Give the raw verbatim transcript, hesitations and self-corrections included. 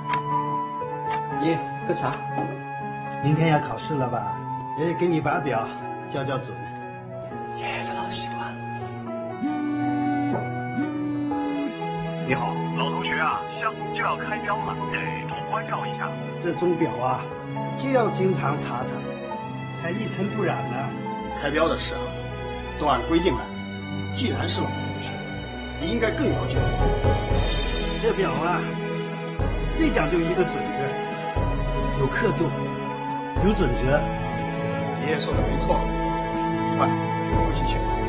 爷，喝茶。 明天要考试了吧？爷爷给你把表校校准。 爷爷的老习惯。 你好，老同学啊，项目就要开标了，得多关照一下。 这钟表啊，就要经常查查，才一尘不染呢。 开标的事啊，都按规定来。既然是老同学，你应该更了解我。 这表啊，最讲究一个准字，有刻度，有准则。 爷爷说的没错，快，父亲去。